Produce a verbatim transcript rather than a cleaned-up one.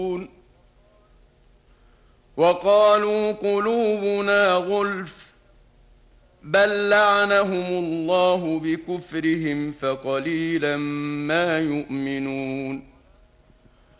وقالوا قلوبنا غلف بل لعنهم الله بكفرهم فقليلا ما يؤمنون